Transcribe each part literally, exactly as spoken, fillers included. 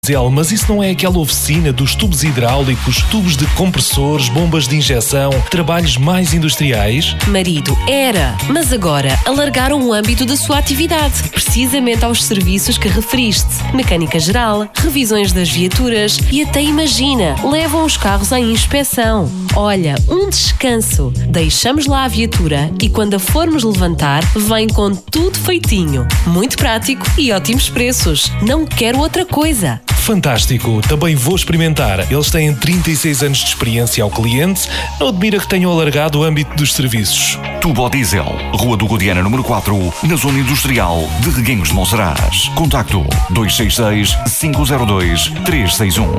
Mas isso não é aquela oficina dos tubos hidráulicos, tubos de compressores, bombas de injeção, trabalhos mais industriais? Marido, era, mas agora alargaram o âmbito da sua atividade, precisamente aos serviços que referiste. Mecânica geral, revisões das viaturas e até, imagina, levam os carros à inspeção. Olha, um descanso. Deixamos lá a viatura e quando a formos levantar, vem com tudo feitinho. Muito prático e ótimos preços. Não quero outra coisa. Fantástico, também vou experimentar. Eles têm trinta e seis anos de experiência ao cliente. Não admira que tenham alargado o âmbito dos serviços. Tubo Diesel, Rua do Guadiana número quatro, na Zona Industrial de Reguengos de Monsaraz. Contacto dois seis seis, cinco zero dois, três seis um.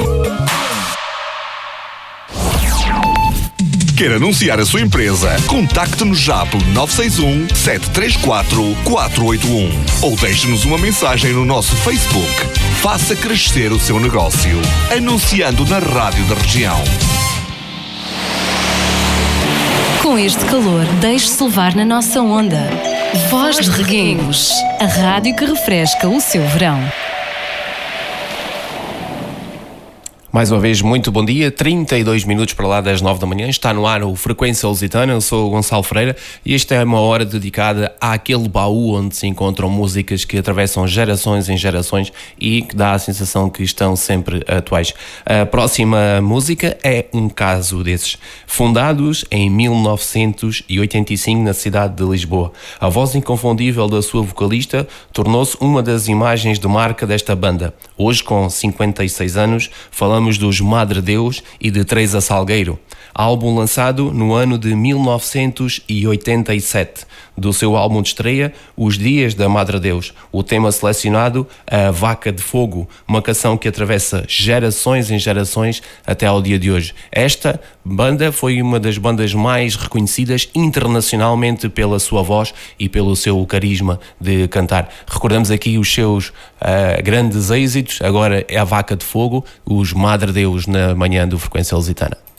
Quer anunciar a sua empresa? Contacte-nos já pelo nove seis um, sete três quatro, quatro oito um ou deixe-nos uma mensagem no nosso Facebook. Faça crescer o seu negócio, anunciando na rádio da região. Com este calor, deixe-se levar na nossa onda. Voz de Reguengos, a rádio que refresca o seu verão. Mais uma vez, muito bom dia, trinta e dois minutos para lá das nove da manhã, está no ar o Frequência Lusitana, eu sou o Gonçalo Freira e esta é uma hora dedicada àquele baú onde se encontram músicas que atravessam gerações em gerações e que dá a sensação que estão sempre atuais. A próxima música é um caso desses, fundados em mil novecentos e oitenta e cinco na cidade de Lisboa. A voz inconfundível da sua vocalista tornou-se uma das imagens de marca desta banda. Hoje, com cinquenta e seis anos, falamos dos Madre Deus e de Teresa Salgueiro. Álbum lançado no ano de mil novecentos e oitenta e sete. Do seu álbum de estreia, Os Dias da Madre Deus. O tema selecionado, A Vaca de Fogo, uma canção que atravessa gerações em gerações até ao dia de hoje. Esta banda foi uma das bandas mais reconhecidas internacionalmente pela sua voz e pelo seu carisma de cantar. Recordamos aqui os seus uh, grandes êxitos, agora é A Vaca de Fogo, os Madre Deus na manhã do Frequência Lusitana.